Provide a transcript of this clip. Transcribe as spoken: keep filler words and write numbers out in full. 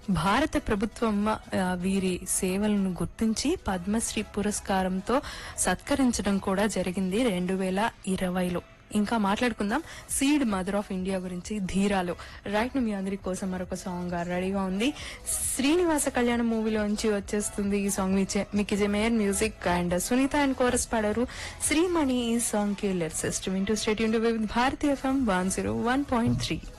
భారత ప్రభుత్వం ఆ, వీరి సేవలను గుర్తించి పద్మశ్రీ పురస్కారంతో సత్కరించడం కూడా జరిగింది రెండు వేల ఇరవైలో. ఇంకా మాట్లాడుకుందాం సీడ్ మదర్ ఆఫ్ ఇండియా గురించి ధీరాలో. రైట్ ను మీ అందరి కోసం మరొక సాంగ్ రెడీగా ఉంది. శ్రీనివాస కళ్యాణం మూవీలోంచి వచ్చేస్తుంది ఈ సాంగ్. మీకు J Meyer music and Sunitha and chorus పాడారు. శ్రీమణి ఈ సాంగ్ కి లిరిసిస్ట్. వింటూ state Yoon with Bharatiya FM one zero one point three.